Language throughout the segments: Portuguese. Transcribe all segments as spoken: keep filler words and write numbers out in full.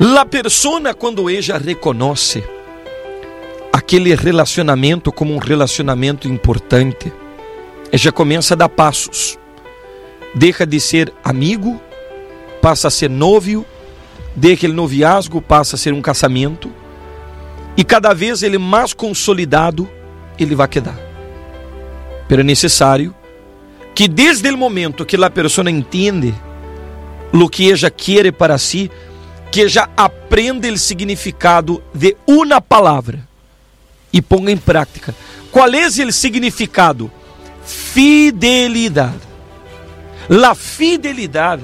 A pessoa, quando ella reconhece aquele relacionamento como um relacionamento importante, ella começa a dar passos. Deixa de ser amigo, passa a ser novio, deixa o noviazgo, passa a ser um casamento, e cada vez ele mais consolidado, ele vai quedar. Pero é necessário que desde o momento que a pessoa entende o que ella quer para si, que ella aprende o significado de uma palavra e ponga em prática. Qual é o significado? Fidelidade. A fidelidade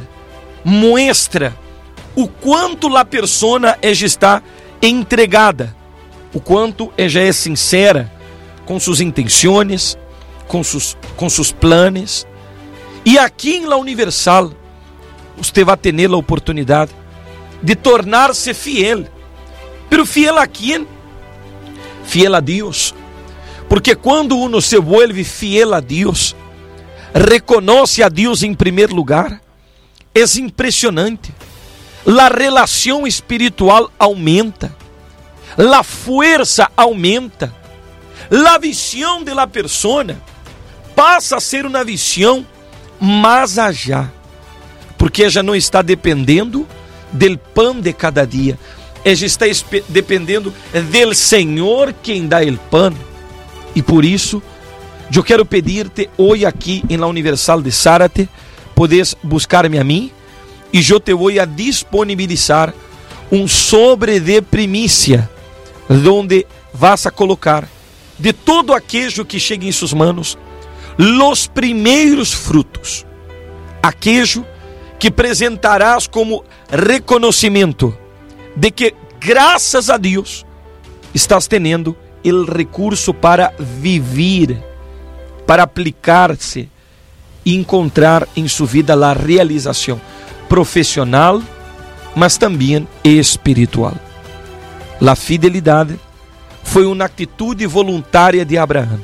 mostra o quanto a pessoa está entregada, o quanto ela é sincera com suas intenções, com seus, com seus planos. E aqui em La Universal, você vai ter a oportunidade de tornar-se fiel. Pero fiel a quem? Fiel a Deus. Porque quando uno se vuelve fiel a Deus, reconoce a Deus em primeiro lugar, é impressionante. A relação espiritual aumenta, a força aumenta, a visão de la persona passa a ser uma visão mais allá, porque ela não está dependendo del pão de cada dia, ela está dependendo del Senhor quem dá el pão. E por isso, eu quero pedir-te hoje aqui em La Universal de Zárate, podes buscar-me a mim, e eu te vou a disponibilizar um sobre de primícia, onde vas a colocar de todo aquello que chega em suas manos, los primeiros frutos, aquello que apresentarás como reconhecimento de que, graças a Deus, estás tendo o recurso para viver, para aplicar-se e encontrar em sua vida a realização profissional, mas também espiritual. A fidelidade foi uma atitude voluntária de Abraão.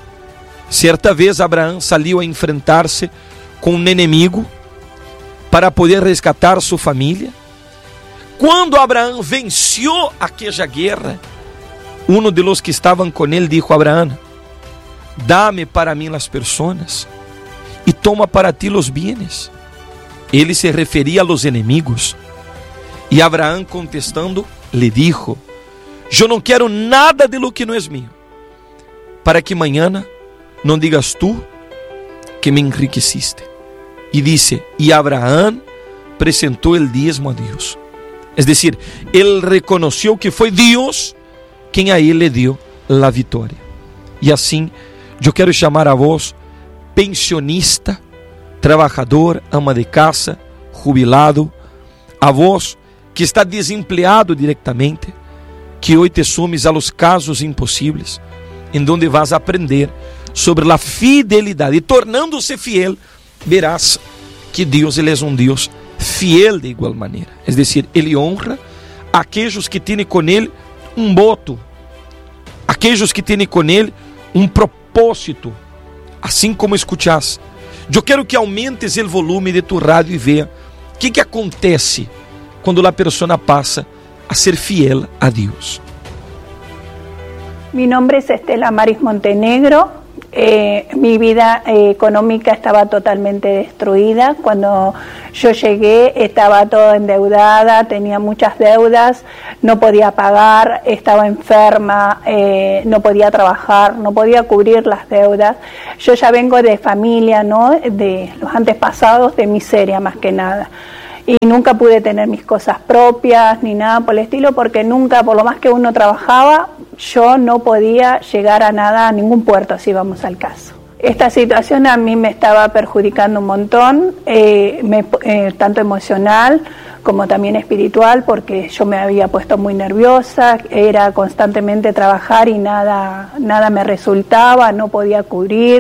Certa vez Abraão saiu a enfrentar-se com um inimigo para poder resgatar sua família. Quando Abraão venceu aquela guerra, um de los que estavam com ele disse a Abraão: dame para mim as pessoas e toma para ti os bienes. Ele se referia a los enemigos. E Abraão, contestando, lhe dijo: eu não quero nada de lo que não é meu, para que mañana não digas tu que me enriqueciste. E disse: e Abraão apresentou o dízimo a Deus. Es decir, ele reconheceu que foi Deus quem a ele lhe deu a vitória. E assim, eu quero chamar a vós, pensionista, trabalhador, ama de casa, jubilado, a vós que está desempregado diretamente, que hoje te sumes a los casos impossíveis, em donde vas a aprender sobre a fidelidade, e tornando-se fiel, verás que Deus ele é um Deus fiel de igual maneira. Es decir, ele honra aqueles que têm com ele um voto, aqueles que têm com ele um propósito, assim como escuchas. Eu quero que aumentes o volume de tu rádio e veja o que, que acontece quando a pessoa passa a ser fiel a Deus. Mi nombre es Estela Maris Montenegro. Eh, mi vida eh, económica estaba totalmente destruida. Cuando yo llegué estaba toda endeudada, tenía muchas deudas, no podía pagar, estaba enferma, eh, no podía trabajar, no podía cubrir las deudas. Yo ya vengo de familia, ¿no? De los antepasados, de miseria más que nada. Y nunca pude tener mis cosas propias ni nada por el estilo, porque nunca, por lo más que uno trabajaba, yo no podía llegar a nada, a ningún puerto, si vamos al caso. Esta situación a mí me estaba perjudicando un montón, eh, me, eh, tanto emocional como también espiritual, porque yo me había puesto muy nerviosa, era constantemente trabajar y nada, nada me resultaba, no podía cubrir.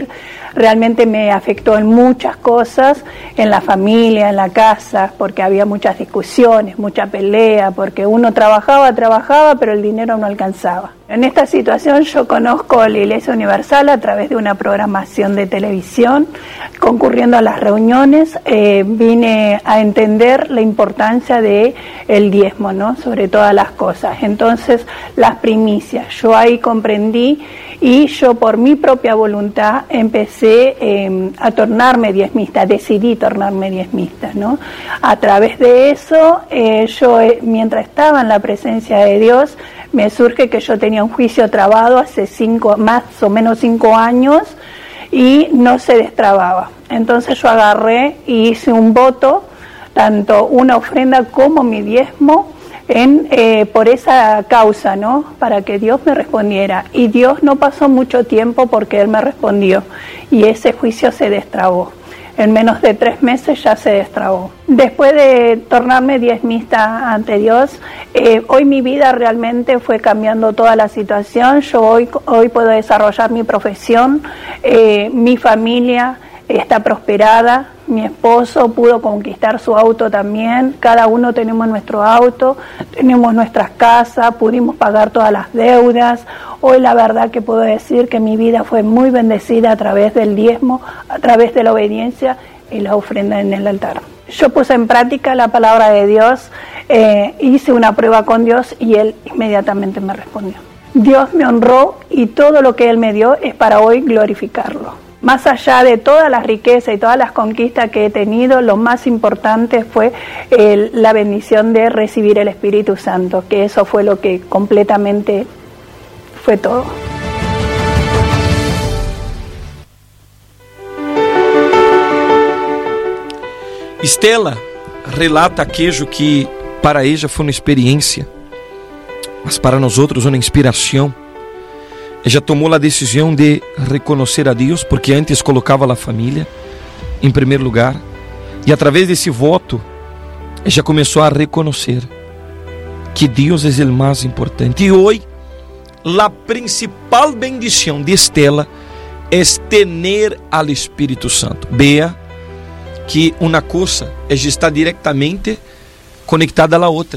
realmente me afectó en muchas cosas, en la familia, en la casa, porque había muchas discusiones, mucha pelea, porque uno trabajaba, trabajaba, pero el dinero no alcanzaba. En esta situación yo conozco la Iglesia Universal a través de una programación de televisión, concurriendo a las reuniones, eh, vine a entender la importancia de el diezmo, ¿no? Sobre todas las cosas. Entonces, las primicias, yo ahí comprendí y yo por mi propia voluntad empecé eh, a tornarme diezmista, decidí tornarme diezmista, ¿no? A través de eso, eh, yo eh, mientras estaba en la presencia de Dios, me surge que yo tenía un juicio trabado hace cinco, más o menos cinco años y no se destrababa. Entonces yo agarré y hice un voto, tanto una ofrenda como mi diezmo, en, eh, por esa causa, ¿no? Para que Dios me respondiera. Y Dios no pasó mucho tiempo porque Él me respondió y ese juicio se destrabó. En menos de tres meses ya se destrabó. Después de tornarme diezmista ante Dios, eh, hoy mi vida realmente fue cambiando toda la situación. Yo hoy, hoy puedo desarrollar mi profesión, eh, mi familia está prosperada, mi esposo pudo conquistar su auto también, cada uno tenemos nuestro auto, tenemos nuestras casas, pudimos pagar todas las deudas. Hoy la verdad que puedo decir que mi vida fue muy bendecida a través del diezmo, a través de la obediencia y la ofrenda en el altar. Yo puse en práctica la palabra de Dios, eh, hice una prueba con Dios y Él inmediatamente me respondió. Dios me honró y todo lo que Él me dio es para hoy glorificarlo. Más allá de todas las riquezas y todas las conquistas que he tenido, lo más importante fue el, la bendición de recibir el Espíritu Santo, que eso fue lo que completamente fue todo. Estela relata aquello que para ella foi uma experiência, mas para nós outros uma inspiração. Ella tomou a decisão de reconhecer a Deus, porque antes colocava a família em primeiro lugar, e através desse voto, ella começou a reconhecer que Deus é o mais importante. E hoje, a principal bendição de Estela é ter al Espírito Santo. Vea que uma coisa está diretamente conectada à outra.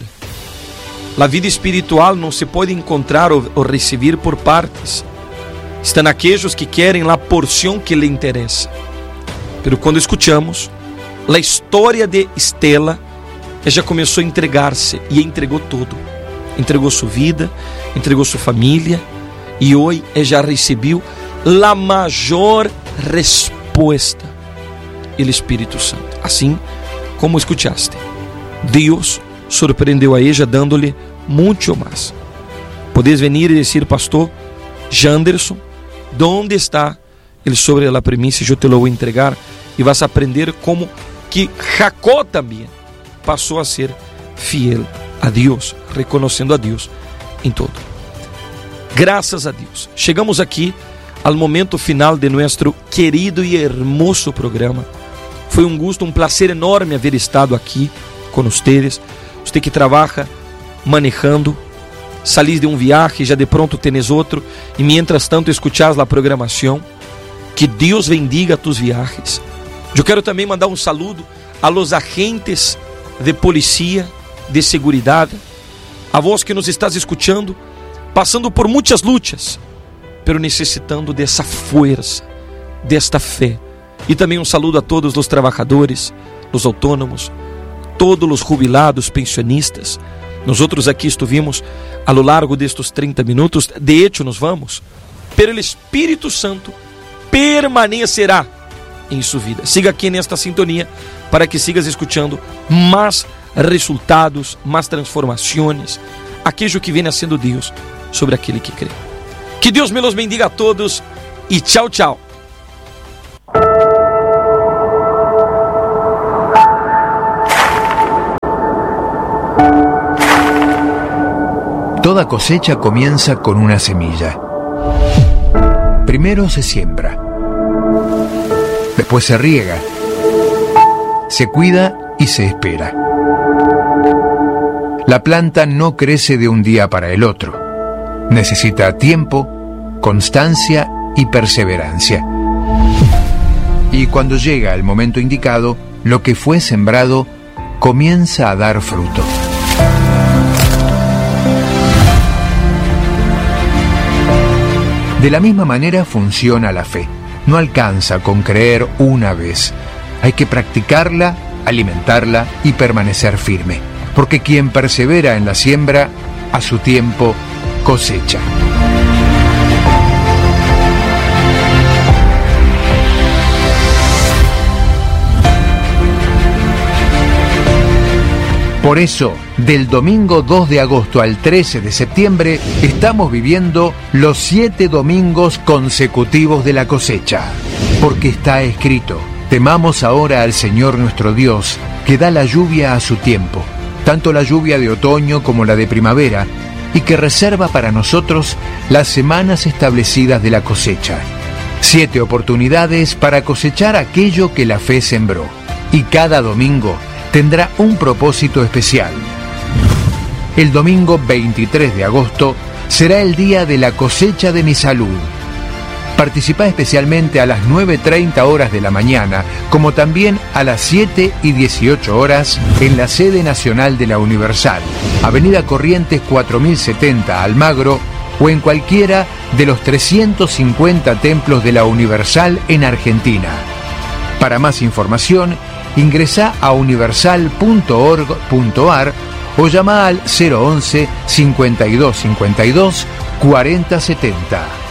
A vida espiritual não se pode encontrar ou, ou receber por partes. Estão aqueles que querem a porção que lhe interessa. Pero quando escutamos a história de Estela, ela começou a entregar-se e entregou tudo. Entregou sua vida, entregou sua família e hoje ela recebeu a maior resposta, o Espírito Santo. Assim como escutaste, Deus surpreendeu a ella dando-lhe muito mais. Podes venir e dizer, pastor Janderson, onde está ele sobre a premissa? Eu te lo vou entregar e vas a aprender como que Jacó também passou a ser fiel a Deus, reconhecendo a Deus em todo. Graças a Deus, chegamos aqui ao momento final de nosso querido e hermoso programa. Foi um gosto, um prazer enorme haver estado aqui com vocês. Você que trabalha manejando, salís de um viaje, já de pronto tenés outro, e mientras tanto escuchás a programação. Que Deus bendiga tus viajes. Eu quero também mandar um saludo a los agentes de policía, de seguridade, a vós que nos estás escuchando, passando por muitas lutas, pero necessitando dessa força, desta fé. E também um saludo a todos os trabalhadores, os autônomos, todos os jubilados, pensionistas. Nós outros aqui estivemos a lo largo destes trinta minutos. De hecho, nos vamos, pero o Espírito Santo permanecerá em sua vida. Siga aqui nesta sintonia para que sigas escutando mais resultados, mais transformações, aquilo que vem sendo Deus sobre aquele que crê. Que Deus me los bendiga a todos e tchau, tchau. Toda cosecha comienza con una semilla. Primero se siembra, después se riega, se cuida y se espera. La planta no crece de un día para el otro. Necesita tiempo, constancia y perseverancia. Y cuando llega el momento indicado, lo que fue sembrado comienza a dar fruto. De la misma manera funciona la fe. No alcanza con creer una vez. Hay que practicarla, alimentarla y permanecer firme. Porque quien persevera en la siembra, a su tiempo cosecha. Por eso, del domingo dos de agosto al trece de septiembre, estamos viviendo los siete domingos consecutivos de la cosecha. Porque está escrito: temamos ahora al Señor nuestro Dios, que da la lluvia a su tiempo, tanto la lluvia de otoño como la de primavera, y que reserva para nosotros las semanas establecidas de la cosecha. Siete oportunidades para cosechar aquello que la fe sembró. Y cada domingo tendrá un propósito especial. El domingo veintitrés de agosto será el día de la cosecha de mi salud. Participa especialmente a las nueve treinta horas de la mañana, como también a las siete y dieciocho horas en la sede nacional de la Universal, Avenida Corrientes cuatro mil setenta, Almagro, o en cualquiera de los trescientos cincuenta templos de la Universal en Argentina. Para más información, ingresá a universal punto org punto ar o llama al cero once, cincuenta y dos cincuenta y dos, cuarenta setenta.